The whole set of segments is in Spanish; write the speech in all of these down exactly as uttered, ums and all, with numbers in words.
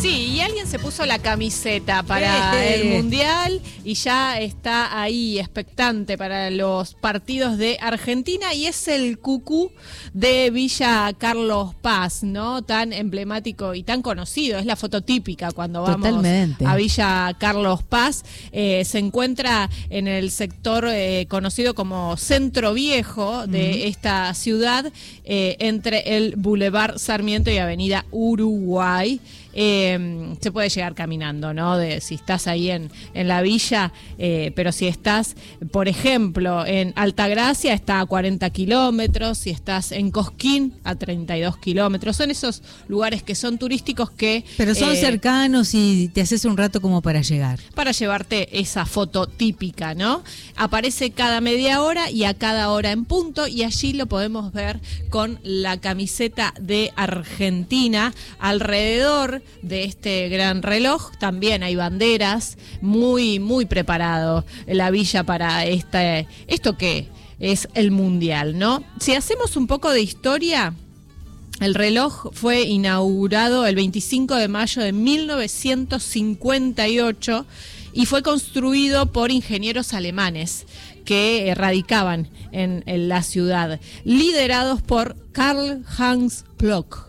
Sí, y alguien se puso la camiseta para ¡Eh! el Mundial y ya está ahí expectante para los partidos de Argentina, y es el Cucú de Villa Carlos Paz, ¿no? Tan emblemático y tan conocido, es la foto típica cuando vamos Totalmente. a Villa Carlos Paz. Eh, se encuentra en el sector eh, conocido como Centro Viejo de uh-huh. esta ciudad, eh, entre el Boulevard Sarmiento y Avenida Uruguay. Eh, se puede llegar caminando, ¿no? De, si estás ahí en, en la villa, eh, pero si estás, por ejemplo, en Altagracia, está a cuarenta kilómetros, si estás en Cosquín, a treinta y dos kilómetros. Son esos lugares que son turísticos que... Pero son eh, cercanos y te haces un rato como para llegar. Para llevarte esa foto típica, ¿no? Aparece cada media hora y a cada hora en punto, y allí lo podemos ver con la camiseta de Argentina. Alrededor de este gran reloj también hay banderas, muy muy preparado la villa para este, esto que es el Mundial, ¿no? Si hacemos un poco de historia, el reloj fue inaugurado el veinticinco de mayo de mil novecientos cincuenta y ocho y fue construido por ingenieros alemanes que radicaban en, en la ciudad, liderados por Karl Hans Plock.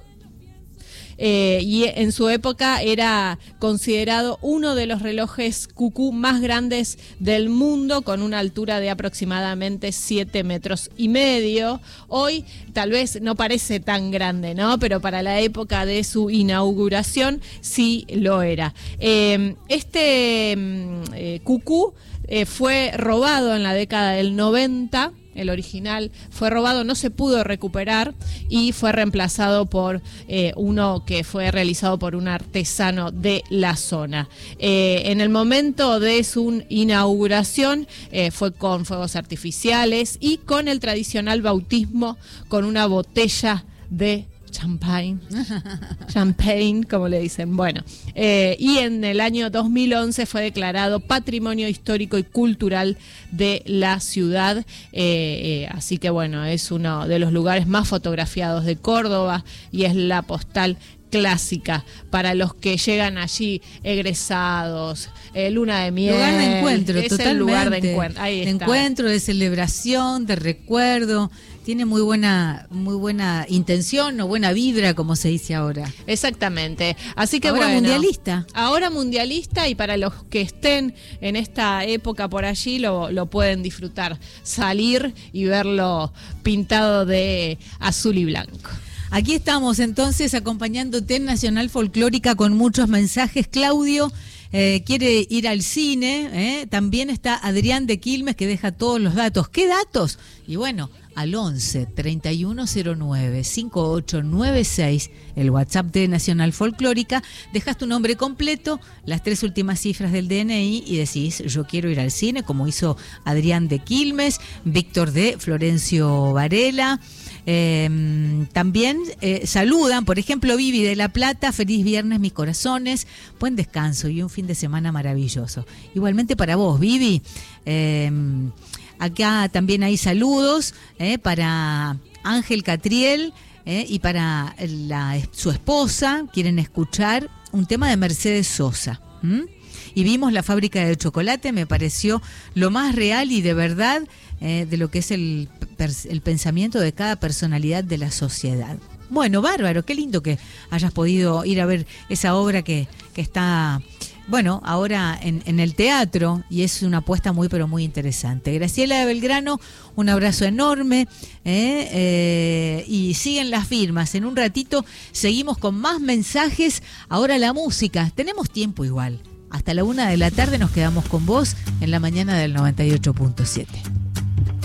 Eh, y en su época era considerado uno de los relojes Cucú más grandes del mundo, con una altura de aproximadamente siete metros y medio. Hoy tal vez no parece tan grande, ¿no? Pero para la época de su inauguración sí lo era. Eh, este eh, Cucú eh, fue robado en la década del noventa. El original fue robado, no se pudo recuperar y fue reemplazado por eh, uno que fue realizado por un artesano de la zona. Eh, en el momento de su inauguración eh, fue con fuegos artificiales y con el tradicional bautismo con una botella de champagne, champagne, como le dicen. Bueno, eh, y en el año dos mil once fue declarado Patrimonio Histórico y Cultural de la ciudad. Eh, eh, así que bueno, es uno de los lugares más fotografiados de Córdoba y es la postal clásica para los que llegan allí egresados, eh, luna de miel. Lugar de encuentro, es totalmente. El lugar de encuentro. Ahí de está. encuentro, de celebración, de recuerdo. Tiene muy buena, muy buena intención o buena vibra, como se dice ahora. Exactamente. Así que ahora bueno, mundialista. Ahora mundialista, y para los que estén en esta época por allí lo, lo pueden disfrutar. Salir y verlo pintado de azul y blanco. Aquí estamos entonces acompañándote en Nacional Folclórica con muchos mensajes. Claudio eh, quiere ir al cine, ¿eh? También está Adrián de Quilmes, que deja todos los datos. ¿Qué datos? Y bueno, al once, treinta y uno cero nueve, cincuenta y ocho noventa y seis, el WhatsApp de Nacional Folclórica, dejas tu nombre completo, las tres últimas cifras del D N I y decís yo quiero ir al cine, como hizo Adrián de Quilmes, Víctor de Florencio Varela. Eh, también eh, saludan, por ejemplo, Vivi de La Plata, feliz viernes mis corazones, buen descanso y un fin de semana maravilloso. Igualmente para vos, Vivi. Eh, acá también hay saludos eh, para Ángel Catriel eh, y para la, su esposa. Quieren escuchar un tema de Mercedes Sosa. ¿Mm? Y vimos La Fábrica de Chocolate, me pareció lo más real y de verdad eh, de lo que es el, el pensamiento de cada personalidad de la sociedad. Bueno, bárbaro, qué lindo que hayas podido ir a ver esa obra que, que está, bueno, ahora en, en el teatro, y es una apuesta muy, pero muy interesante. Graciela de Belgrano, un abrazo enorme, eh, eh, y siguen las firmas. En un ratito seguimos con más mensajes. Ahora la música, tenemos tiempo igual. Hasta la una de la tarde nos quedamos con vos en la mañana del noventa y ocho punto siete.